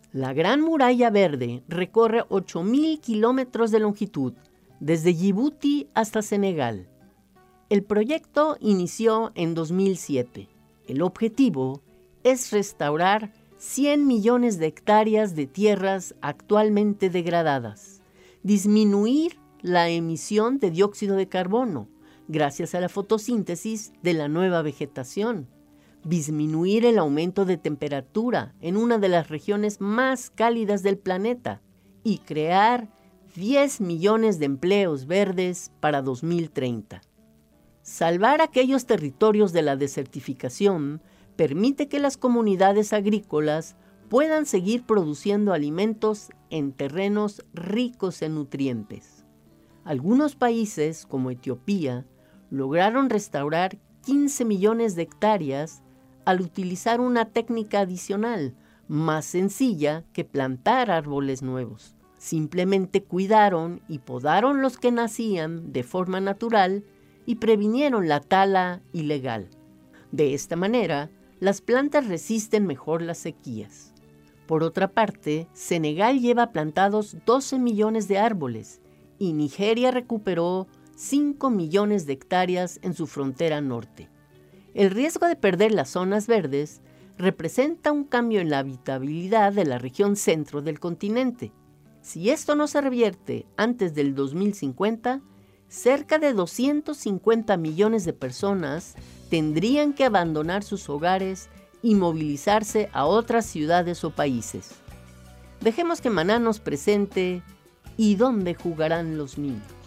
La Gran Muralla Verde recorre 8.000 kilómetros de longitud, desde Yibuti hasta Senegal. El proyecto inició en 2007. El objetivo es restaurar 100 millones de hectáreas de tierras actualmente degradadas, disminuir la emisión de dióxido de carbono gracias a la fotosíntesis de la nueva vegetación, disminuir el aumento de temperatura en una de las regiones más cálidas del planeta y crear 10 millones de empleos verdes para 2030. Salvar aquellos territorios de la desertificación permite que las comunidades agrícolas puedan seguir produciendo alimentos en terrenos ricos en nutrientes. Algunos países, como Etiopía, lograron restaurar 15 millones de hectáreas al utilizar una técnica adicional, más sencilla que plantar árboles nuevos. Simplemente cuidaron y podaron los que nacían de forma natural y previnieron la tala ilegal. De esta manera, las plantas resisten mejor las sequías. Por otra parte, Senegal lleva plantados 12 millones de árboles y Nigeria recuperó 5 millones de hectáreas en su frontera norte. El riesgo de perder las zonas verdes representa un cambio en la habitabilidad de la región centro del continente. Si esto no se revierte antes del 2050, cerca de 250 millones de personas tendrían que abandonar sus hogares y movilizarse a otras ciudades o países. Dejemos que Maná nos presente ¿Y dónde jugarán los niños?